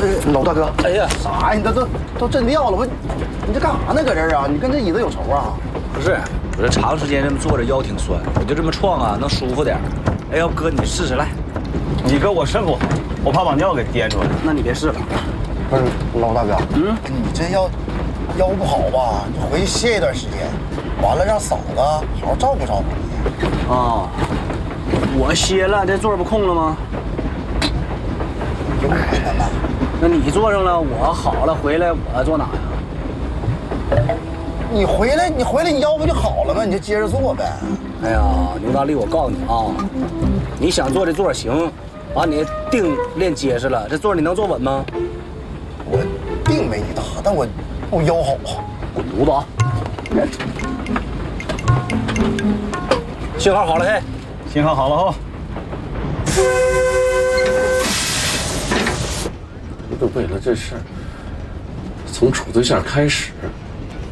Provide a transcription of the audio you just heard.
老大哥， 哎呀， 啥呀？你都震掉了，你这干啥呢？搁这儿啊？你跟这椅子有仇啊？ 不是，我这长时间这么坐着腰挺酸，我就这么撞啊，能舒服点。哎，要不哥你试试来。 你哥我肾不好，我怕把尿给颠出来。 那你别试了。 不是老大哥，你这腰不好吧？你回去歇一段时间，完了让嫂子好好照顾照顾你。 哦，我歇了，这座不空了吗？ 有可能吧？ 那你坐上了，我好了回来，我坐哪呀？ 你回来你腰不就好了吗？你就接着坐呗。 哎呀，牛大力，我告诉你啊，你想坐这座行，把你腚练结实了，这座你能坐稳吗？ 我腚没你大，但我腰好啊。 滚犊子啊！信号好了嘿， 信号好了哈。 就为了这事儿，从处对象开始，